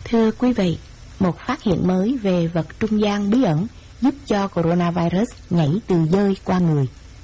Thưa quý vị, một phát hiện mới về vật trung gian bí ẩn giúp cho coronavirus nhảy từ dơi qua người.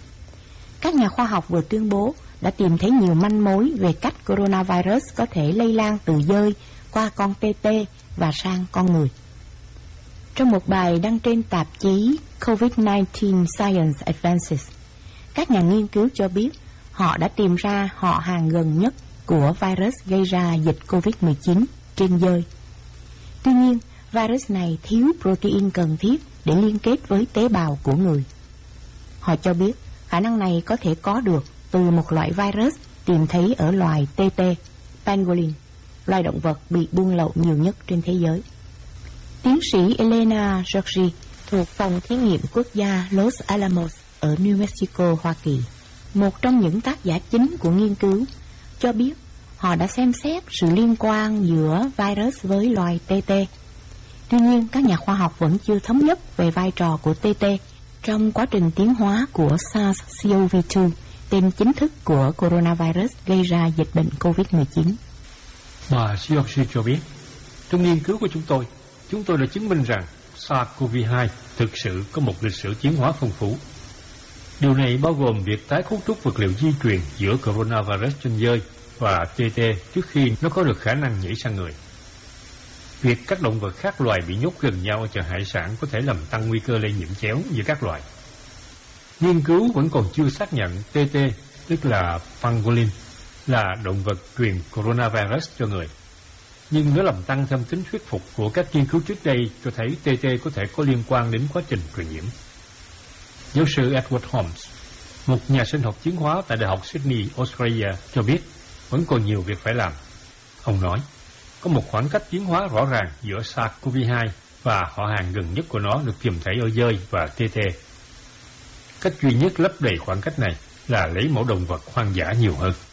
Các nhà khoa học vừa tuyên bố đã tìm thấy nhiều manh mối về cách coronavirus có thể lây lan từ dơi qua con TT và sang con người. Trong một bài đăng trên tạp chí COVID-19 Science Advances, các nhà nghiên cứu cho biết họ đã tìm ra họ hàng gần nhất của virus gây ra dịch COVID-19 trên dơi. Tuy nhiên, virus này thiếu protein cần thiết để liên kết với tế bào của người. Họ cho biết khả năng này có thể có được từ một loại virus tìm thấy ở loài TT, pangolin, loài động vật bị buôn lậu nhiều nhất trên thế giới. Tiến sĩ Elena Georgi thuộc Phòng Thí nghiệm Quốc gia Los Alamos ở New Mexico, Hoa Kỳ, một trong những tác giả chính của nghiên cứu, cho biết họ đã xem xét sự liên quan giữa virus với loài TT. Tuy nhiên, các nhà khoa học vẫn chưa thống nhất về vai trò của TT trong quá trình tiến hóa của SARS-CoV-2, tên chính thức của coronavirus gây ra dịch bệnh COVID-19. Bà Georgi cho biết, trong nghiên cứu của chúng tôi đã chứng minh rằng SARS-CoV-2 thực sự có một lịch sử tiến hóa phong phú. Điều này bao gồm việc tái cấu trúc vật liệu di truyền giữa coronavirus trên dơi và TT trước khi nó có được khả năng nhảy sang người. Việc các động vật khác loài bị nhốt gần nhau ở chợ hải sản có thể làm tăng nguy cơ lây nhiễm chéo giữa các loài. Nghiên cứu vẫn còn chưa xác nhận TT, tức là pangolin, là động vật truyền coronavirus cho người. Nhưng nó làm tăng thêm tính thuyết phục của các nghiên cứu trước đây cho thấy TT có thể có liên quan đến quá trình truyền nhiễm. Giáo sư Edward Holmes, một nhà sinh học tiến hóa tại Đại học Sydney, Australia, cho biết vẫn còn nhiều việc phải làm. Ông nói, có một khoảng cách tiến hóa rõ ràng giữa SARS-CoV-2 và họ hàng gần nhất của nó được tìm thấy ở dơi và TT. Cách duy nhất lấp đầy khoảng cách này là lấy mẫu động vật hoang dã nhiều hơn.